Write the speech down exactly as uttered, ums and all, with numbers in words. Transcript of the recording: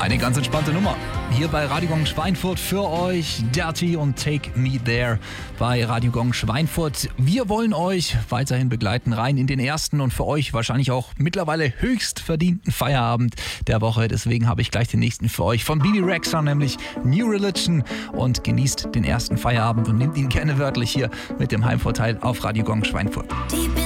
Eine ganz entspannte Nummer. Hier bei Radio Gong Schweinfurt für euch Dirty und Take Me There bei Radio Gong Schweinfurt. Wir wollen euch weiterhin begleiten rein in den ersten und für euch wahrscheinlich auch mittlerweile höchst verdienten Feierabend der Woche. Deswegen habe ich gleich den nächsten für euch von Bebe Rexha, nämlich New Religion, und genießt den ersten Feierabend und nehmt ihn gerne wörtlich hier mit dem Heimvorteil auf Radio Gong Schweinfurt.